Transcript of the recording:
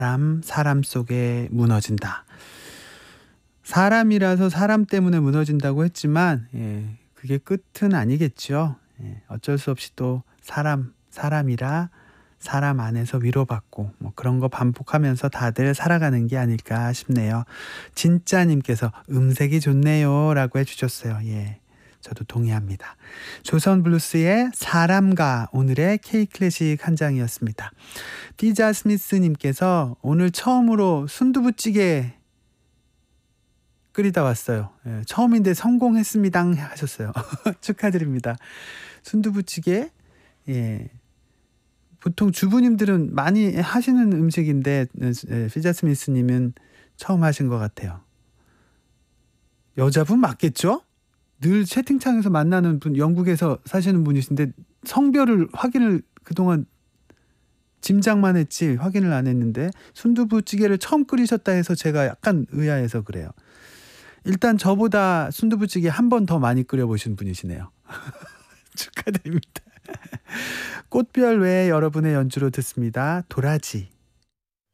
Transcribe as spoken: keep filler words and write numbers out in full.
사람, 사람 속에 무너진다. 사람이라서 사람 때문에 무너진다고 했지만 예, 그게 끝은 아니겠죠. 예, 어쩔 수 없이 또 사람, 사람이라 사람 안에서 위로받고 뭐 그런 거 반복하면서 다들 살아가는 게 아닐까 싶네요. 진짜님께서 음색이 좋네요 라고 해주셨어요. 예, 저도 동의합니다. 조선 블루스의 사람과 오늘의 K클래식 한 장이었습니다. 피자 스미스님께서 오늘 처음으로 순두부찌개 끓이다 왔어요. 예, 처음인데 성공했습니다 하셨어요. 축하드립니다. 순두부찌개, 예, 보통 주부님들은 많이 하시는 음식인데 예, 피자 스미스님은 처음 하신 것 같아요. 여자분 맞겠죠? 늘 채팅창에서 만나는 분, 영국에서 사시는 분이신데 성별을 확인을 그동안 짐작만 했지 확인을 안 했는데 순두부찌개를 처음 끓이셨다 해서 제가 약간 의아해서 그래요. 일단 저보다 순두부찌개 한 번 더 많이 끓여보신 분이시네요. 축하드립니다. 꽃별 외에 여러분의 연주로 듣습니다. 도라지.